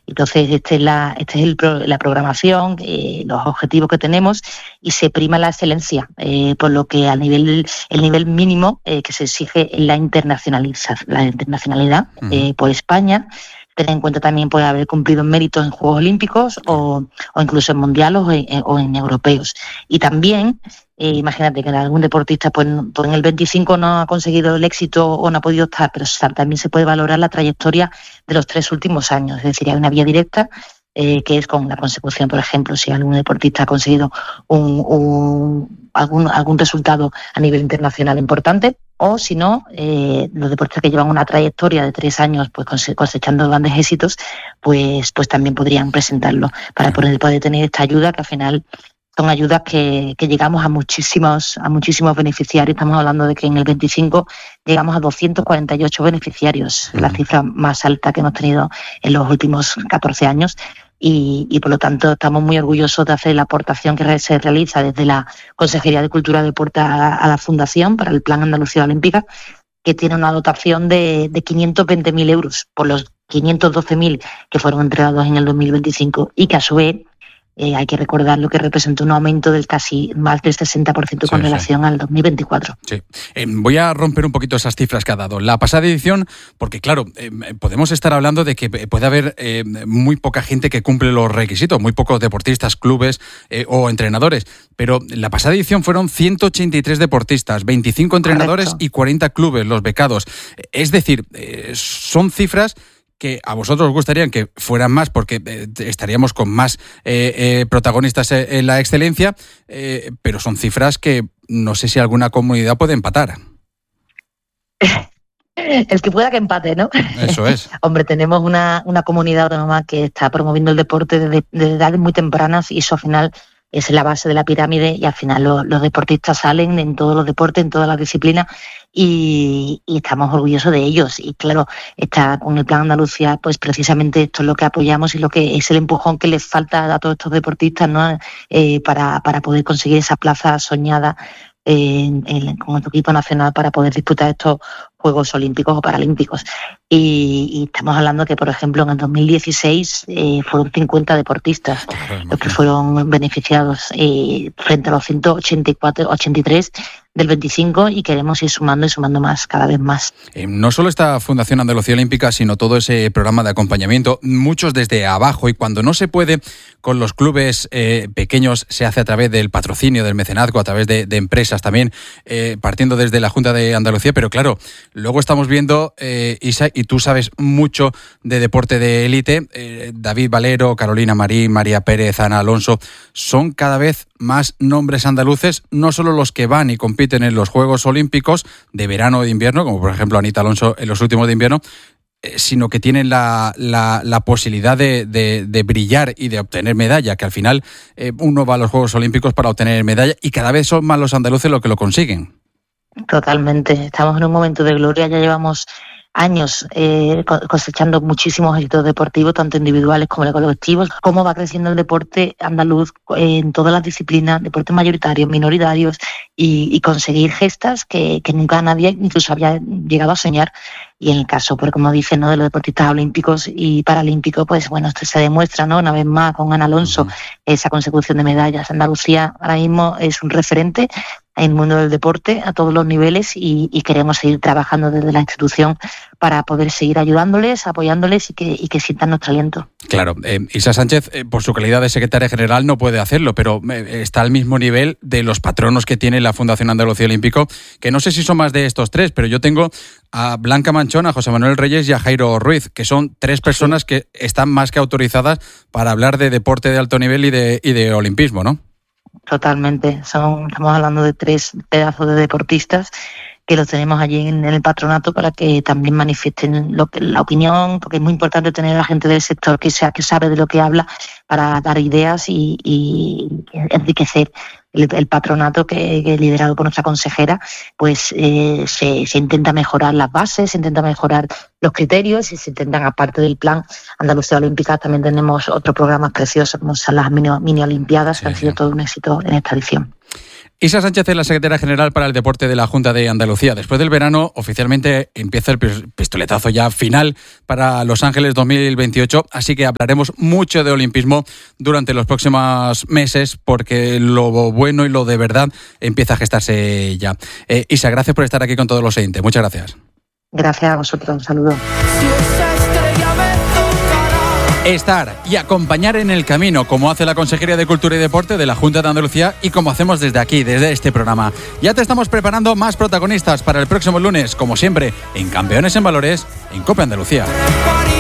Entonces, la programación, los objetivos que tenemos, y se prima la excelencia, por lo que el nivel mínimo que se exige es la internacionalidad por España. Tener en cuenta también pues haber cumplido méritos en Juegos Olímpicos o incluso en mundiales o en europeos. Y también, imagínate que algún deportista pues en el 25 no ha conseguido el éxito o no ha podido estar, pero también se puede valorar la trayectoria de los 3 últimos años. Es decir, hay una vía directa que es con la consecución, por ejemplo, si algún deportista ha conseguido algún resultado a nivel internacional importante, o si no, los deportistas que llevan una trayectoria de 3 años pues cosechando grandes éxitos, pues también podrían presentarlo para poder tener esta ayuda, que al final son ayudas que llegamos a muchísimos beneficiarios. Estamos hablando de que en el 25 llegamos a 248 beneficiarios, la cifra más alta que hemos tenido en los últimos 14 años. Y por lo tanto estamos muy orgullosos de hacer la aportación que se realiza desde la Consejería de Cultura y Deporte a la Fundación para el Plan Andalucía Olímpica, que tiene una dotación de 520.000 euros por los 512.000 que fueron entregados en el 2025, y que a su vez hay que recordar lo que representa un aumento del casi más del 60% con relación al 2024. Sí. Voy a romper un poquito esas cifras que ha dado. La pasada edición, porque claro, podemos estar hablando de que puede haber muy poca gente que cumple los requisitos, muy pocos deportistas, clubes o entrenadores, pero la pasada edición fueron 183 deportistas, 25 entrenadores. Correcto. Y 40 clubes, los becados. Es decir, son cifras que a vosotros os gustaría que fueran más, porque estaríamos con más protagonistas en la excelencia, pero son cifras que no sé si alguna comunidad puede empatar. El que pueda que empate, ¿no? Eso es. Hombre, tenemos una comunidad autónoma que está promoviendo el deporte desde edades muy tempranas, y eso al final es la base de la pirámide, y al final los deportistas salen en todos los deportes, en todas las disciplinas, y estamos orgullosos de ellos. Y claro, está con el Plan Andalucía, pues precisamente esto es lo que apoyamos y lo que es el empujón que les falta a todos estos deportistas, ¿no? Para poder conseguir esa plaza soñada con nuestro equipo nacional para poder disputar estos Juegos Olímpicos o Paralímpicos. Y estamos hablando que, por ejemplo, en el 2016 fueron 50 deportistas los que fueron beneficiados frente a los 183 del 25, y queremos ir sumando y sumando más, cada vez más. No solo esta Fundación Andalucía Olímpica, sino todo ese programa de acompañamiento, muchos desde abajo, y cuando no se puede con los clubes pequeños, se hace a través del patrocinio, del mecenazgo, a través de empresas también, partiendo desde la Junta de Andalucía. Pero claro, luego estamos viendo, Isa, y tú sabes mucho de deporte de élite, David Valero, Carolina Marín, María Pérez, Ana Alonso, son cada vez más nombres andaluces, no solo los que van y compiten en los Juegos Olímpicos de verano o de invierno, como por ejemplo Anita Alonso en los últimos de invierno, sino que tienen la posibilidad de brillar y de obtener medalla, que al final uno va a los Juegos Olímpicos para obtener medalla, y cada vez son más los andaluces los que lo consiguen. Totalmente, estamos en un momento de gloria, ya llevamos años cosechando muchísimos éxitos deportivos, tanto individuales como colectivos. Cómo va creciendo el deporte andaluz en todas las disciplinas, deportes mayoritarios, minoritarios, y conseguir gestas que nunca nadie incluso había llegado a soñar. Y en el caso, pues como dicen, ¿no?, de los deportistas olímpicos y paralímpicos, pues bueno, esto se demuestra, ¿no?, una vez más con Ana Alonso, esa consecución de medallas. Andalucía ahora mismo es un referente en el mundo del deporte a todos los niveles, y queremos seguir trabajando desde la institución para poder seguir ayudándoles, apoyándoles y que sientan nuestro aliento. Claro, Isa Sánchez, por su calidad de secretaria general no puede hacerlo, pero está al mismo nivel de los patronos que tiene la Fundación Andalucía Olímpico, que no sé si son más de estos tres, pero yo tengo a Blanca Manchón, a José Manuel Reyes y a Jairo Ruiz, que son 3 personas que están más que autorizadas para hablar de deporte de alto nivel y de olimpismo, ¿no? Totalmente, estamos hablando de 3 pedazos de deportistas que los tenemos allí en el patronato para que también manifiesten la opinión, porque es muy importante tener a la gente del sector que sabe de lo que habla, para dar ideas y enriquecer el patronato que liderado por nuestra consejera. Pues se intenta mejorar las bases, se intenta mejorar los criterios, y se intentan, aparte del Plan Andalucía Olímpica, también tenemos otros programas preciosos como son las mini olimpiadas, que han sido todo un éxito en esta edición. Isa Sánchez es la secretaria general para el deporte de la Junta de Andalucía. Después del verano, oficialmente empieza el pistoletazo ya final para Los Ángeles 2028, así que hablaremos mucho de olimpismo durante los próximos meses, porque lo bueno y lo de verdad empieza a gestarse ya. Isa, gracias por estar aquí con todos los oyentes. Muchas gracias. Gracias a vosotros. Un saludo. Estar y acompañar en el camino, como hace la Consejería de Cultura y Deporte de la Junta de Andalucía y como hacemos desde aquí, desde este programa. Ya te estamos preparando más protagonistas para el próximo lunes, como siempre, en Campeones en Valores, en COPE Andalucía.